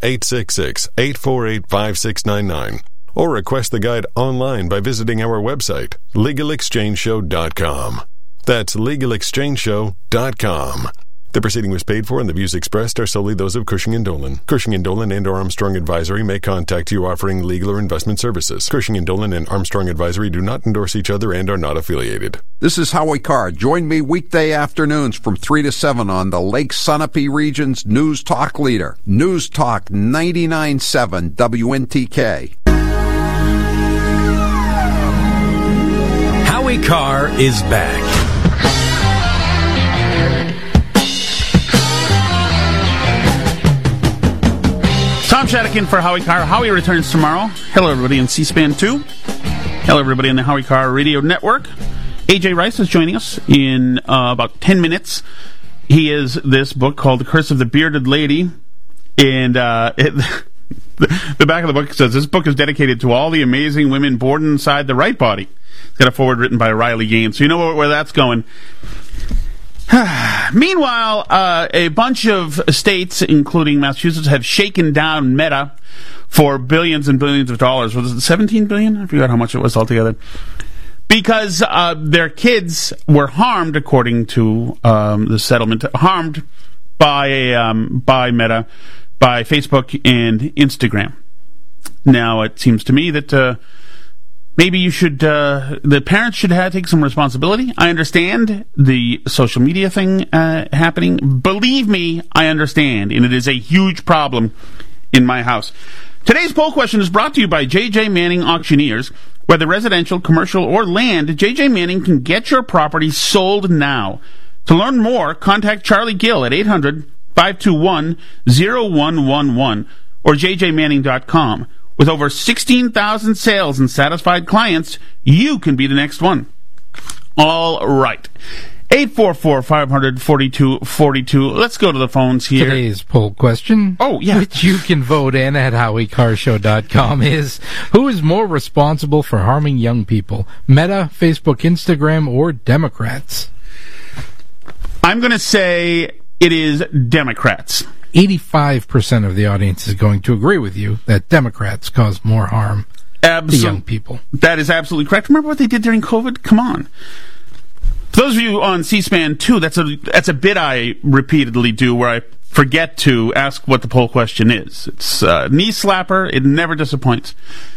866-848-5699. Or request the guide online by visiting our website, LegalExchangeShow.com. That's LegalExchangeShow.com. The proceeding was paid for and the views expressed are solely those of Cushing & Dolan. Cushing & Dolan and Armstrong Advisory may contact you offering legal or investment services. Cushing & Dolan and Armstrong Advisory do not endorse each other and are not affiliated. This is Howie Carr. Join me weekday afternoons from 3 to 7 on the Lake Sunapee region's News Talk leader. News Talk 99.7 WNTK. Howie Carr is back. Tom Shaddick for Howie Carr. Howie returns tomorrow. Hello, everybody in C-SPAN 2. Hello, everybody in the Howie Carr Radio Network. AJ Rice is joining us in about 10 minutes. He is this book called The Curse of the Bearded Lady. And the back of the book says, this book is dedicated to all the amazing women born inside the right body. It's got a foreword written by Riley Gaines. So you know where that's going. Meanwhile, a bunch of states, including Massachusetts, have shaken down Meta for billions and billions of dollars. Was it 17 billion? I forgot how much it was altogether. Because their kids were harmed, according to the settlement, harmed by Meta, by Facebook and Instagram. Now, it seems to me that maybe you should, the parents should take some responsibility. I understand the social media thing happening. Believe me, I understand, and it is a huge problem in my house. Today's poll question is brought to you by J.J. Manning Auctioneers. Whether residential, commercial, or land, J.J. Manning can get your property sold now. To learn more, contact Charlie Gill at 800-521-0111 or jjmanning.com. With over 16,000 sales and satisfied clients, you can be the next one. All right. 844-500-4242. Let's go to the phones here. Today's poll question, which you can vote in at HowieCarShow.com, is who is more responsible for harming young people, Meta, Facebook, Instagram, or Democrats? I'm going to say it is Democrats. 85% of the audience is going to agree with you that Democrats cause more harm to young people. That is absolutely correct. Remember what they did during COVID? Come on. For those of you on C-SPAN 2, that's a bit I repeatedly do where I forget to ask what the poll question is. It's knee slapper. It never disappoints.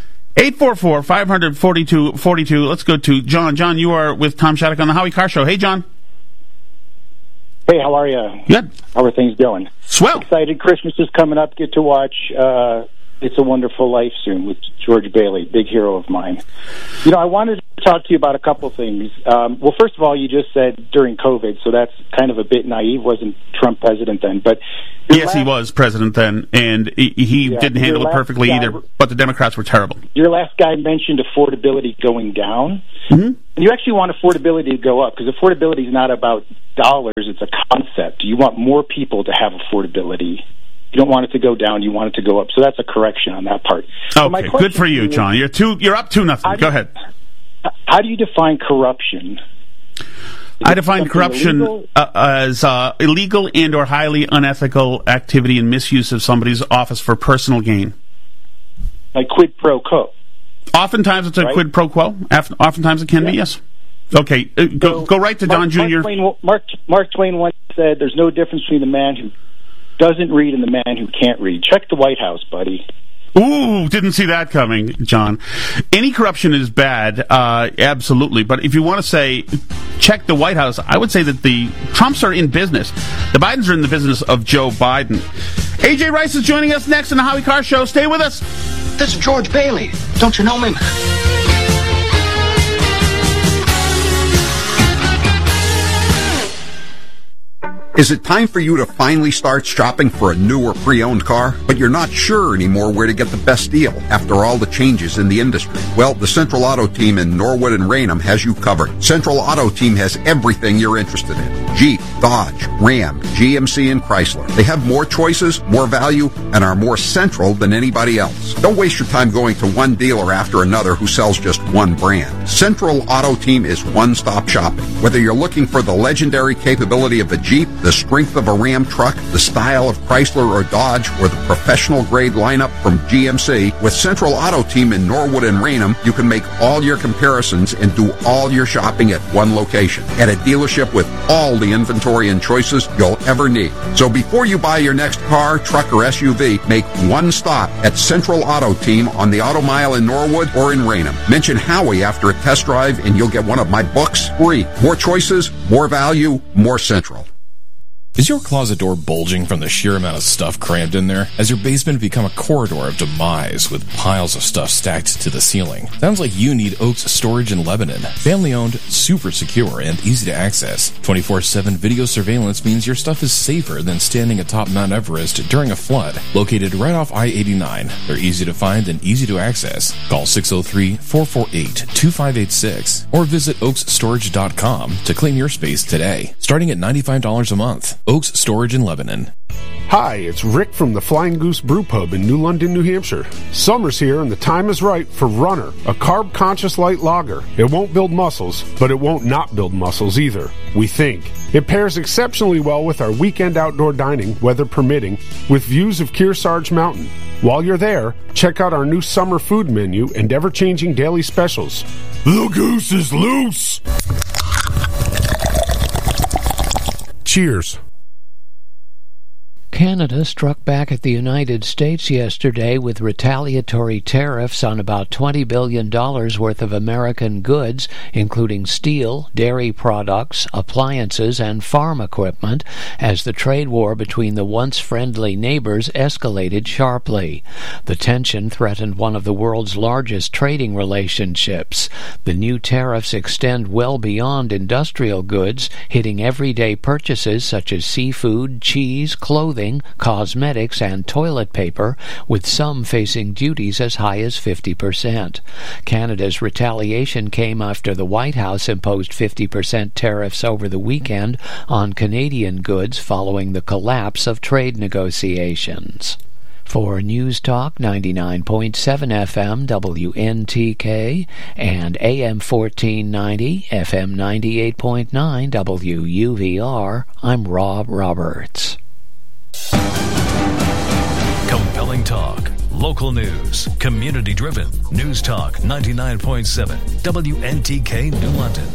844-500-4242. Let's go to John. John, you are with Tom Shattuck on the Howie Carr Show. Hey, John. Hey, how are you? Good. How are things going? Swell. Excited. Christmas is coming up. Get to watch It's a Wonderful Life soon with George Bailey, big hero of mine. You know, I wanted to talk to you about a couple things. Well, first of all, you just said during COVID, so that's kind of a bit naive. Wasn't Trump president then? But yes, he was president then, and he didn't handle it perfectly either, but the Democrats were terrible. Your last guy mentioned affordability going down. Mm-hmm. And you actually want affordability to go up, because affordability is not about dollars, it's a concept. You want more people to have affordability. You don't want it to go down, you want it to go up. So that's a correction on that part. Okay, good for you, John. You're up 2-0. Go ahead. How do you define corruption? I define corruption as illegal and or highly unethical activity and misuse of somebody's office for personal gain. Like quid pro quo. Oftentimes it's a quid pro quo. Oftentimes it can be, yes. Okay, go right to Don Jr. Mark Twain once said, there's no difference between the man who doesn't read and the man who can't read. Check the White House, buddy. Ooh, didn't see that coming, John. Any corruption is bad, absolutely. But if you want to say, check the White House, I would say that the Trumps are in business. The Bidens are in the business of Joe Biden. AJ Rice is joining us next on the Howie Carr Show. Stay with us. This is George Bailey. Don't you know me? Is it time for you to finally start shopping for a new or pre-owned car, but you're not sure anymore where to get the best deal after all the changes in the industry? Well, the Central Auto Team in Norwood and Raynham has you covered. Central Auto Team has everything you're interested in. Jeep, Dodge, Ram, GMC, and Chrysler. They have more choices, more value, and are more central than anybody else. Don't waste your time going to one dealer after another who sells just one brand. Central Auto Team is one-stop shopping. Whether you're looking for the legendary capability of a Jeep, the strength of a Ram truck, the style of Chrysler or Dodge, or the professional-grade lineup from GMC, with Central Auto Team in Norwood and Raynham, you can make all your comparisons and do all your shopping at one location, at a dealership with all the inventory and choices you'll ever need. So before you buy your next car, truck, or SUV, make one stop at Central Auto Team on the Auto Mile in Norwood or in Raynham. Mention Howie after a test drive and you'll get one of my books free. More choices, more value, more Central. Is your closet door bulging from the sheer amount of stuff crammed in there? Has your basement become a corridor of demise with piles of stuff stacked to the ceiling? Sounds like you need Oaks Storage in Lebanon. Family owned, super secure, and easy to access. 24/7 video surveillance means your stuff is safer than standing atop Mount Everest during a flood. Located right off I-89, they're easy to find and easy to access. Call 603-448-2586 or visit oaksstorage.com to claim your space today, starting at $95 a month. Oaks Storage in Lebanon. Hi, it's Rick from the Flying Goose Brew Pub in New London, New Hampshire. Summer's here and the time is right for Runner, a carb-conscious light lager. It won't build muscles, but it won't not build muscles either, we think. It pairs exceptionally well with our weekend outdoor dining, weather permitting, with views of Kearsarge Mountain. While you're there, check out our new summer food menu and ever-changing daily specials. The goose is loose! Cheers. Canada struck back at the United States yesterday with retaliatory tariffs on about $20 billion worth of American goods, including steel, dairy products, appliances, and farm equipment, as the trade war between the once friendly neighbors escalated sharply. The tension threatened one of the world's largest trading relationships. The new tariffs extend well beyond industrial goods, hitting everyday purchases such as seafood, cheese, clothing, cosmetics, and toilet paper, with some facing duties as high as 50%. Canada's retaliation came after the White House imposed 50% tariffs over the weekend on Canadian goods following the collapse of trade negotiations. For News Talk 99.7 FM WNTK and AM 1490 FM 98.9 WUVR, I'm Rob Roberts. Compelling talk, local news, community-driven. News Talk 99.7 WNTK New London.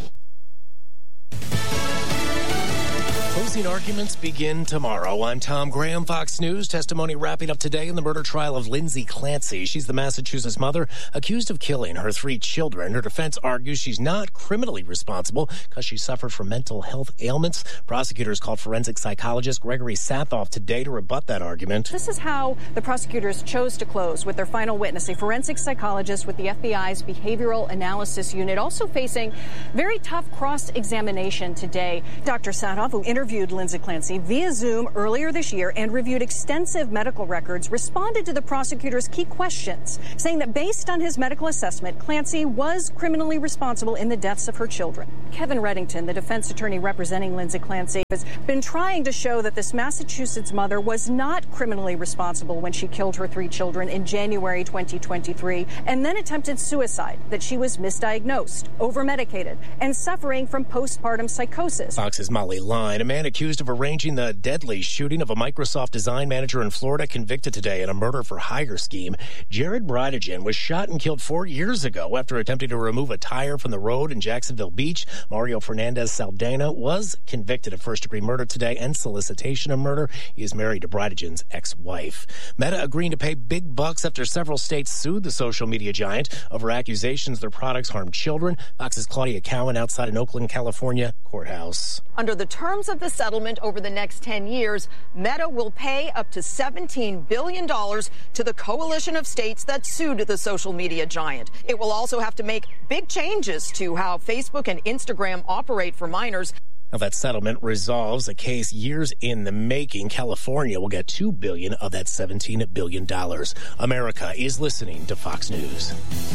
Closing arguments begin tomorrow. I'm Tom Graham, Fox News. Testimony wrapping up today in the murder trial of Lindsay Clancy. She's the Massachusetts mother accused of killing her 3 children. Her defense argues she's not criminally responsible because she suffered from mental health ailments. Prosecutors called forensic psychologist Gregory Sathoff today to rebut that argument. This is how the prosecutors chose to close with their final witness, a forensic psychologist with the FBI's Behavioral Analysis Unit, also facing very tough cross-examination today. Dr. Sathoff, who interviewed Lindsay Clancy via Zoom earlier this year and reviewed extensive medical records, responded to the prosecutor's key questions, saying that based on his medical assessment, Clancy was criminally responsible in the deaths of her children. Kevin Reddington, the defense attorney representing Lindsay Clancy, has been trying to show that this Massachusetts mother was not criminally responsible when she killed her 3 children in January 2023 and then attempted suicide, that she was misdiagnosed, overmedicated, and suffering from postpartum psychosis. Fox's Molly Line, a man accused of arranging the deadly shooting of a Microsoft design manager in Florida, convicted today in a murder for hire scheme. Jared Bridegen was shot and killed 4 years ago after attempting to remove a tire from the road in Jacksonville Beach. Mario Fernandez Saldana was convicted of first-degree murder today and solicitation of murder. He is married to Bridegen's ex-wife. Meta agreeing to pay big bucks after several states sued the social media giant over accusations their products harm children. Fox's Claudia Cowan outside an Oakland, California courthouse. Under the terms of the settlement over the next 10 years, Meta will pay up to $17 billion to the coalition of states that sued the social media giant. It will also have to make big changes to how Facebook and Instagram operate for minors. Now, that settlement resolves a case years in the making. California will get $2 billion of that $17 billion. America is listening to Fox News.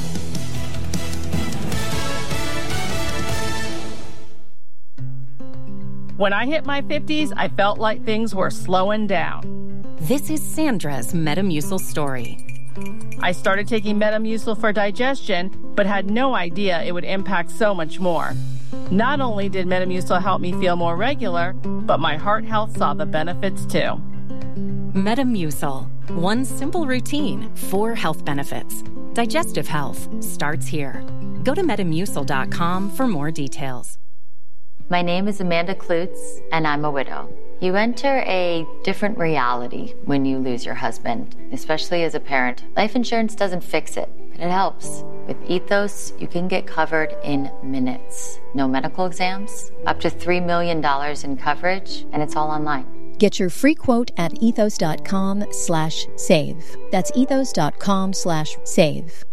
When I hit my 50s, I felt like things were slowing down. This is Sandra's Metamucil story. I started taking Metamucil for digestion, but had no idea it would impact so much more. Not only did Metamucil help me feel more regular, but my heart health saw the benefits too. Metamucil. One simple routine, 4 health benefits. Digestive health starts here. Go to Metamucil.com for more details. My name is Amanda Klutz, and I'm a widow. You enter a different reality when you lose your husband, especially as a parent. Life insurance doesn't fix it, but it helps. With Ethos, you can get covered in minutes. No medical exams, up to $3 million in coverage, and it's all online. Get your free quote at ethos.com/save. That's ethos.com/save.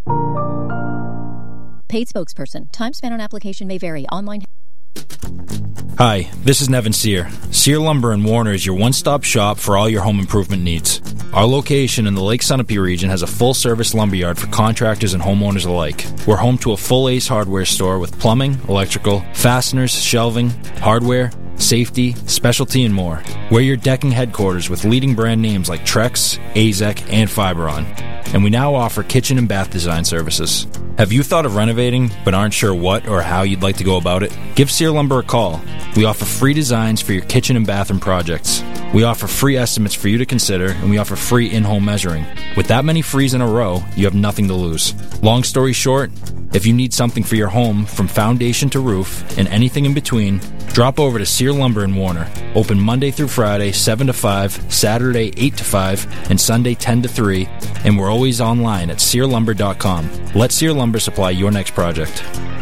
Paid spokesperson. Time spent on application may vary. Online. Hi, this is Nevin Sear. Sear Lumber in Warner is your one-stop shop for all your home improvement needs. Our location in the Lake Sunapee region has a full-service lumberyard for contractors and homeowners alike. We're home to a full Ace Hardware store with plumbing, electrical, fasteners, shelving, hardware, safety, specialty, and more. We're your decking headquarters with leading brand names like Trex, AZEK, and Fiberon. And we now offer kitchen and bath design services. Have you thought of renovating but aren't sure what or how you'd like to go about it? Give Sear Lumber a call. We offer free designs for your kitchen and bathroom projects. We offer free estimates for you to consider, and we offer free in-home measuring. With that many frees in a row, you have nothing to lose. Long story short, If you need something for your home, from foundation to roof, and anything in between, drop over to Sear Lumber in Warner. Open Monday through Friday, 7 to 5, Saturday, 8 to 5, and Sunday, 10 to 3, and we're always online at SearLumber.com. Let Sear Lumber supply your next project.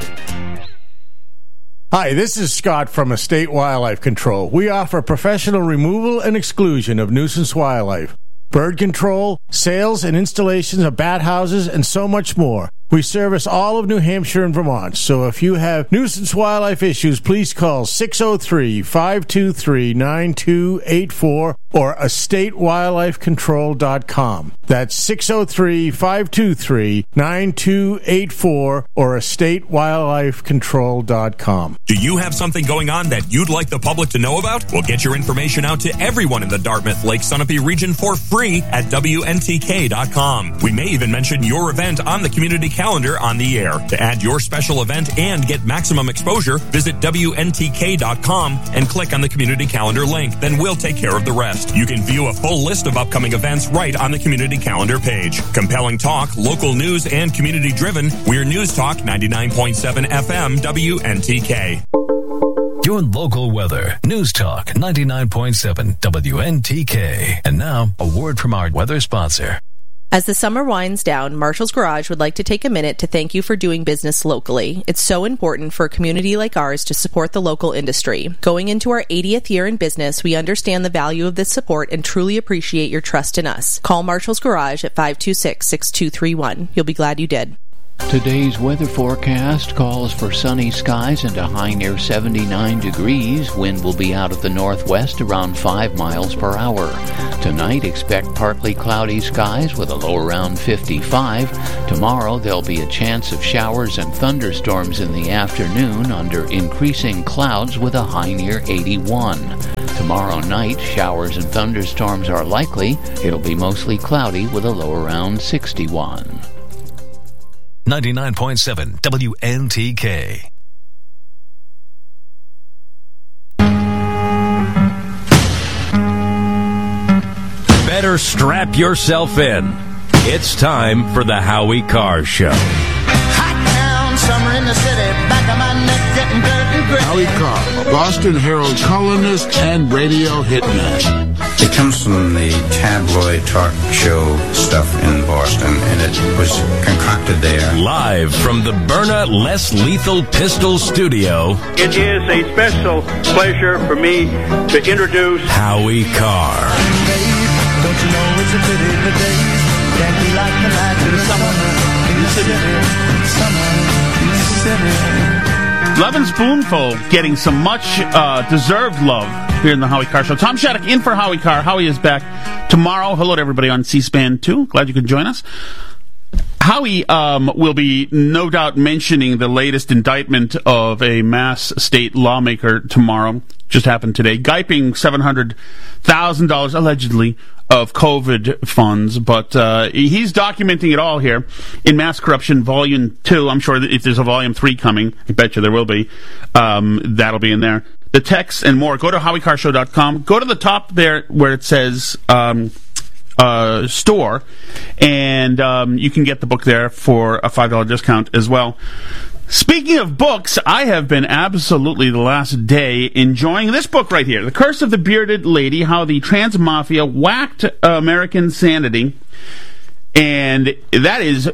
Hi, this is Scott from Estate Wildlife Control. We offer professional removal and exclusion of nuisance wildlife, bird control, sales and installations of bat houses, and so much more. We service all of New Hampshire and Vermont, so if you have nuisance wildlife issues, please call 603-523-9284 or estatewildlifecontrol.com. That's 603-523-9284 or estatewildlifecontrol.com. Do you have something going on that you'd like the public to know about? Well, get your information out to everyone in the Dartmouth Lake Sunapee region for free at WNTK.com. We may even mention your event on the community calendar on the air. To add your special event and get maximum exposure, visit WNTK.com and click on the community calendar link. Then we'll take care of the rest. You can view a full list of upcoming events right on the community calendar page. Compelling talk, local news, and community driven. We're News Talk 99.7 FM WNTK. Your local weather. News Talk 99.7 WNTK. And now, a word from our weather sponsor. As the summer winds down, Marshall's Garage would like to take a minute to thank you for doing business locally. It's so important for a community like ours to support the local industry. Going into our 80th year in business, we understand the value of this support and truly appreciate your trust in us. Call Marshall's Garage at 526-6231. You'll be glad you did. Today's weather forecast calls for sunny skies and a high near 79 degrees. Wind will be out of the northwest around 5 miles per hour. Tonight, expect partly cloudy skies with a low around 55. Tomorrow, there'll be a chance of showers and thunderstorms in the afternoon under increasing clouds with a high near 81. Tomorrow night, showers and thunderstorms are likely. It'll be mostly cloudy with a low around 61. 99.7 WNTK. Better strap yourself in. It's time for the Howie Carr Show. Hot town, summer in the city, back of my neck getting dirt and gritty. Howie Carr, Boston Herald columnist and radio hitman. It comes from the tabloid talk show stuff in Boston, and it was concocted there. Live from the Byrna Less Lethal Pistol Studio. It is a special pleasure for me to introduce Howie Carr. Don't you know it's a pity the days can't be like the night in the summer in the city, summer in the city. Love and Spoonful getting some much deserved love here in the Howie Carr Show. Tom Shattuck in for Howie Carr. Howie is back tomorrow. Hello to everybody on C-SPAN 2. Glad you could join us. Howie will be no doubt mentioning the latest indictment of a Mass state lawmaker tomorrow. Just happened today. Giping $700,000 allegedly of COVID funds, but he's documenting it all here in Mass Corruption Volume 2. I'm sure that if there's a Volume 3 coming, I bet you there will be, that'll be in there. The text and more, go to HowieCarShow.com. Go to the top there where it says store, and you can get the book there for a $5 discount as well. Speaking of books, I have been absolutely the last day enjoying this book right here, The Curse of the Bearded Lady, How the Trans Mafia Whacked American Sanity. And that is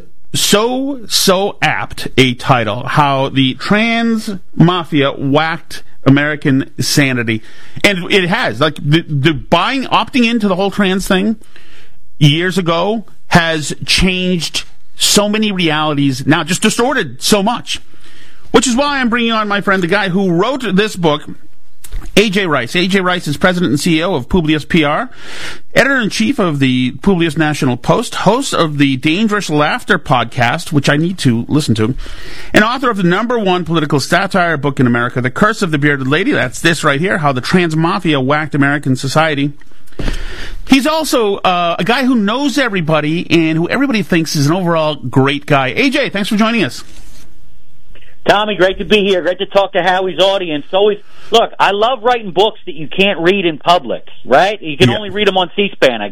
so apt a title, How the Trans Mafia Whacked American Sanity. And it has, like, the opting into the whole trans thing years ago has changed so many realities now, just distorted so much. Which is why I'm bringing on my friend, the guy who wrote this book, A.J. Rice. A.J. Rice is president and CEO of Publius PR, editor-in-chief of the Publius National Post, host of the Dangerous Laughter podcast, which I need to listen to, and author of the #1 political satire book in America, The Curse of the Bearded Lady. That's this right here, How the Trans Mafia Whacked American Society. He's also a guy who knows everybody and who everybody thinks is an overall great guy. AJ, thanks for joining us. Tommy, great to be here. Great to talk to Howie's audience. Always, look, I love writing books that you can't read in public, right? You can only read them on C-SPAN, I guess.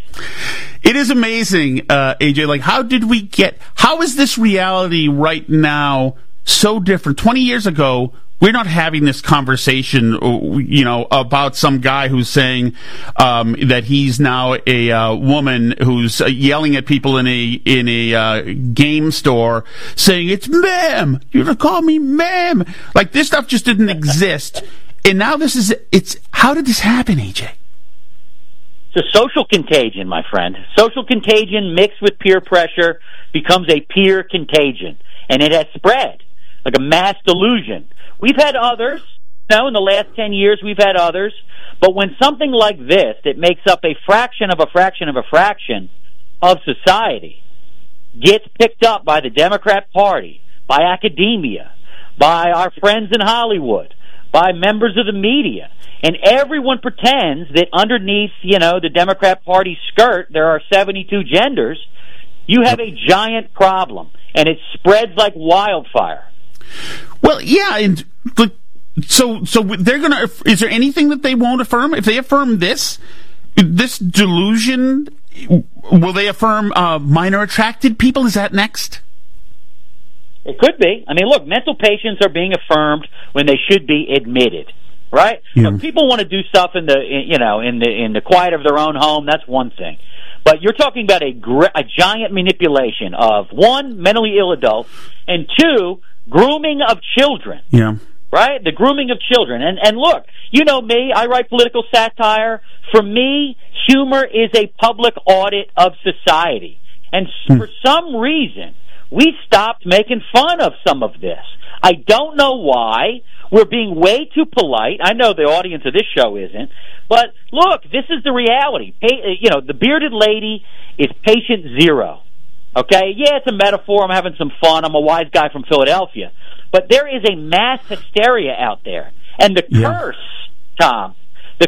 It is amazing, AJ. Like, how is this reality right now so different? 20 years ago, we're not having this conversation, about some guy who's saying that he's now a woman who's yelling at people in a game store, saying, "It's ma'am. You're gonna call me ma'am." Like, this stuff just didn't exist, and now how did this happen, AJ? It's a social contagion, my friend. Social contagion mixed with peer pressure becomes a peer contagion, and it has spread like a mass delusion. We've had others, in the last 10 years we've had others, but when something like this that makes up a fraction of a fraction of a fraction of society gets picked up by the Democrat Party, by academia, by our friends in Hollywood, by members of the media, and everyone pretends that underneath, the Democrat Party skirt there are 72 genders, you have a giant problem, and it spreads like wildfire. Well, yeah, and so they're gonna. Is there anything that they won't affirm? If they affirm this delusion, will they affirm minor attracted people? Is that next? It could be. I mean, look, mental patients are being affirmed when they should be admitted, right? Yeah. Look, people want to do stuff in the quiet of their own home. That's one thing. But you're talking about a giant manipulation of, one, mentally ill adults, and two, grooming of children. Yeah. Right? The grooming of children. And look, you know me, I write political satire. For me, humor is a public audit of society. And for some reason, we stopped making fun of some of this. I don't know why. We're being way too polite. I know the audience of this show isn't. But look, this is the reality. The bearded lady is patient zero. Okay? Yeah, it's a metaphor. I'm having some fun. I'm a wise guy from Philadelphia. But there is a mass hysteria out there. And the curse, Tom,